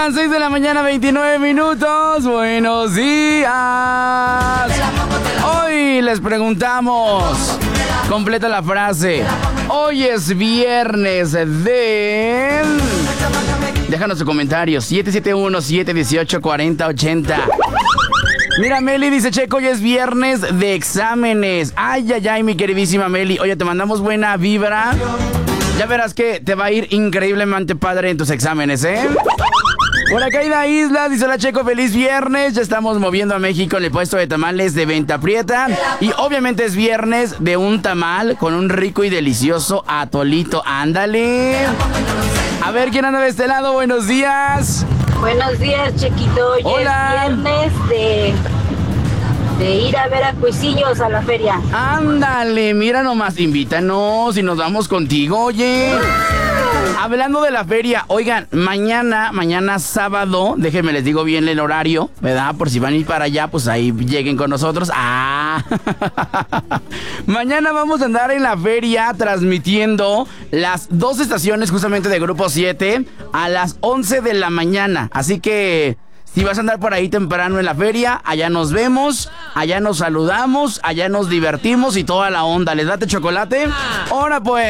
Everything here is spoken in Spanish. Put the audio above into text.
las 6 de la mañana, 29 minutos. Buenos días. Hoy les preguntamos. Completa la frase. Hoy es viernes de... Déjanos tu comentario. 771-718-4080. Mira, Meli dice, Checo, hoy es viernes de exámenes. Ay, ay, ay, mi queridísima Meli. Oye, te mandamos buena vibra. Ya verás que te va a ir increíblemente padre en tus exámenes, ¿eh? Por acá Ida Isla, dice la Checo, feliz viernes. Ya estamos moviendo a México en el puesto de tamales de Venta Prieta. Y obviamente es viernes de un tamal con un rico y delicioso atolito. ¡Ándale! A ver, ¿quién anda de este lado? Buenos días. Buenos días, Chequito. Hoy Hola. es viernes de ir a ver a Cuisillos a la feria. Ándale, mira nomás, invítanos y nos vamos contigo, oye. Hablando de la feria, oigan, mañana sábado, déjenme les digo bien el horario, ¿verdad? Por si van a ir para allá, pues ahí lleguen con nosotros. Mañana vamos a andar en la feria transmitiendo las dos estaciones justamente de Grupo 7 a las 11 de la mañana. Así que... si vas a andar por ahí temprano en la feria, allá nos vemos, allá nos saludamos, allá nos divertimos y toda la onda. ¿Les date chocolate? Ahora pues.